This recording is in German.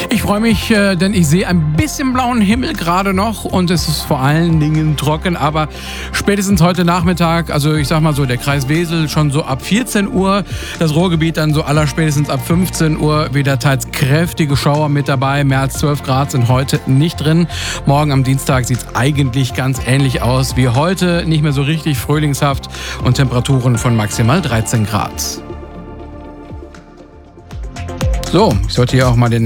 Ich freue mich, denn ich sehe ein bisschen blauen Himmel gerade noch und es ist vor allen Dingen trocken, aber spätestens heute Nachmittag, also ich sag mal so, der Kreis Wesel schon so ab 14 Uhr, das Ruhrgebiet dann so allerspätestens ab 15 Uhr wieder teils kräftige Schauer mit dabei. Mehr als 12 Grad sind heute nicht drin. Morgen am Dienstag sieht es eigentlich ganz ähnlich aus wie heute, nicht mehr so richtig frühlingshaft und Temperaturen von maximal 13 Grad. So, ich sollte hier auch mal den